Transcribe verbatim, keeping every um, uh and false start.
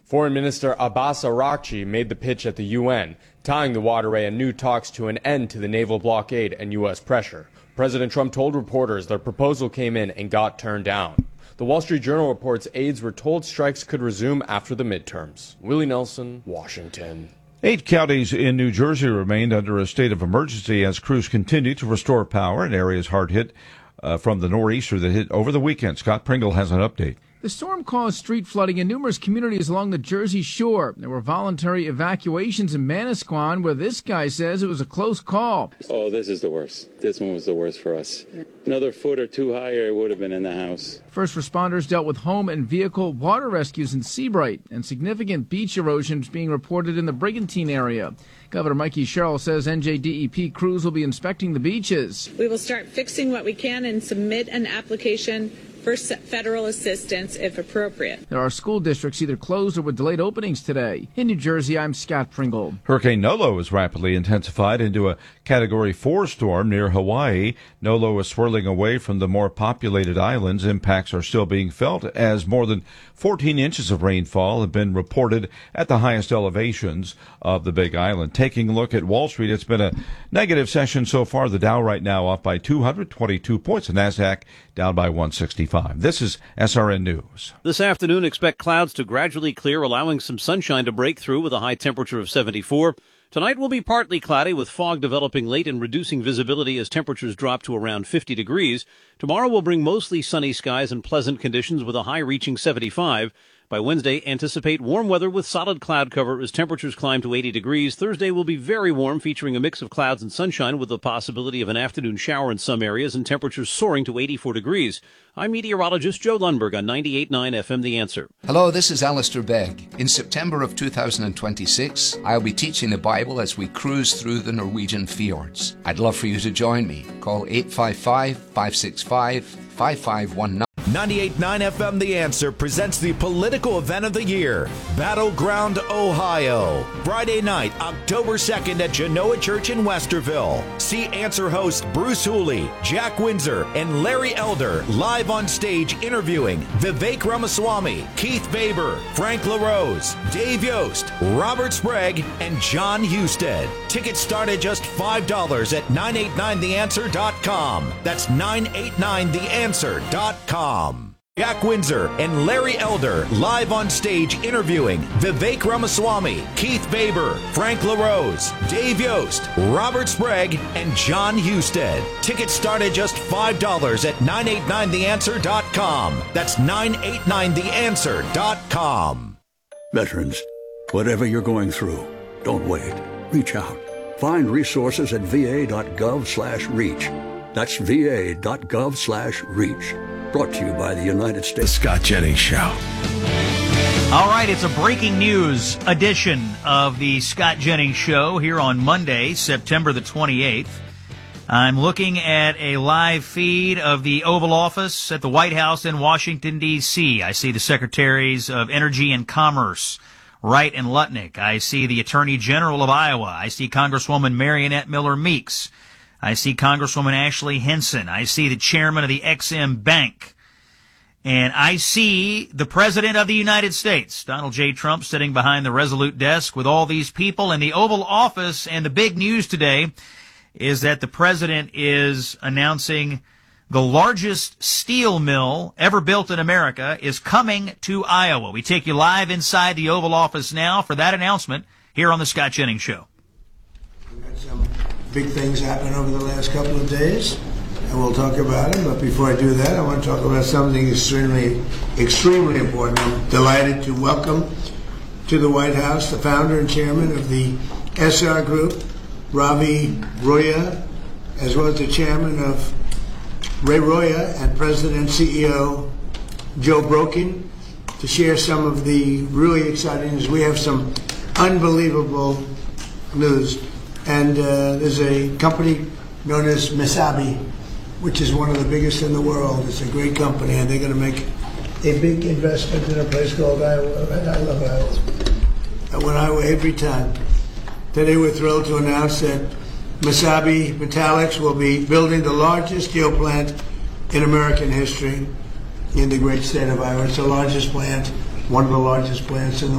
Foreign Minister Abbas Araghchi made the pitch at the U N, tying the waterway and new talks to an end to the naval blockade and U S pressure. President Trump told reporters their proposal came in and got turned down. The Wall Street Journal reports aides were told strikes could resume after the midterms. Willie Nelson, Washington. Eight counties in New Jersey remained under a state of emergency as crews continue to restore power in areas hard hit uh, from the nor'easter that hit over the weekend. Scott Pringle has an update. The storm caused street flooding in numerous communities along the Jersey Shore. There were voluntary evacuations in Manasquan, where this guy says it was a close call. Oh, this is the worst. This one was the worst for us. Another foot or two higher, it would have been in the house. First responders dealt with home and vehicle water rescues in Seabright, and significant beach erosion is being reported in the Brigantine area. Governor Mikey Sherrill says N J D E P crews will be inspecting the beaches. We will start fixing what we can and submit an application for federal assistance if appropriate. There are school districts either closed or with delayed openings today. In New Jersey, I'm Scott Pringle. Hurricane Nolo is rapidly intensified into a Category four storm near Hawaii. Nolo is swirling away from the more populated islands. Impacts are still being felt as more than fourteen inches of rainfall have been reported at the highest elevations of the Big Island. Taking a look at Wall Street, it's been a negative session so far. The Dow right now off by two hundred twenty-two points. The Nasdaq down by one sixty-five. This is S R N News. This afternoon, expect clouds to gradually clear, allowing some sunshine to break through with a high temperature of seventy-four. Tonight will be partly cloudy with fog developing late and reducing visibility as temperatures drop to around fifty degrees. Tomorrow will bring mostly sunny skies and pleasant conditions with a high reaching seventy-five. By Wednesday, anticipate warm weather with solid cloud cover as temperatures climb to eighty degrees. Thursday will be very warm, featuring a mix of clouds and sunshine with the possibility of an afternoon shower in some areas and temperatures soaring to eighty-four degrees. I'm meteorologist Joe Lundberg on ninety-eight point nine F M The Answer. Hello, this is Alistair Begg. In September of two thousand twenty-six, I'll be teaching the Bible as we cruise through the Norwegian fjords. I'd love for you to join me. Call eight five five, five six five, five five one nine. ninety-eight point nine F M The Answer presents the political event of the year, Battleground, Ohio. Friday night, October second at Genoa Church in Westerville. See Answer host Bruce Hooley, Jack Windsor, and Larry Elder live on stage interviewing Vivek Ramaswamy, Keith Faber, Frank LaRose, Dave Yost, Robert Sprague, and John Husted. Tickets start at just five dollars at nine eight nine the answer dot com. That's nine eight nine the answer dot com. Jack Windsor and Larry Elder live on stage interviewing Vivek Ramaswamy, Keith Faber, Frank LaRose, Dave Yost, Robert Sprague, and John Husted. Tickets start at just five dollars at nine eight nine the answer dot com. That's nine eight nine the answer dot com. Veterans, whatever you're going through, don't wait. Reach out. Find resources at va.gov slash reach. That's va.gov slash reach. Brought to you by the United States. The Scott Jennings Show. All right, it's a breaking news edition of the Scott Jennings Show here on Monday, September the twenty-eighth. I'm looking at a live feed of the Oval Office at the White House in Washington, D C I see the Secretaries of Energy and Commerce, Wright and Lutnick. I see the Attorney General of Iowa. I see Congresswoman Marionette Miller Meeks. I see Congresswoman Ashley Henson. I see the chairman of the Ex Im Bank. And I see the President of the United States, Donald J. Trump, sitting behind the Resolute desk with all these people in the Oval Office. And the big news today is that the President is announcing the largest steel mill ever built in America is coming to Iowa. We take you live inside the Oval Office now for that announcement here on the Scott Jennings Show. Big things happened over the last couple of days, and we'll talk about them. But before I do that, I want to talk about something extremely, extremely important. I'm delighted to welcome to the White House the founder and chairman of the S R Group, Ravi Roya, as well as the chairman of Ray Roya and president and C E O Joe Brokin, to share some of the really exciting news. We have some unbelievable news. And uh, there's a company known as Mesabi, which is one of the biggest in the world. It's a great company, and they're going to make a big investment in a place called Iowa. I love Iowa. I went Iowa every time. Today we're thrilled to announce that Mesabi Metallics will be building the largest steel plant in American history in the great state of Iowa. It's the largest plant, one of the largest plants in the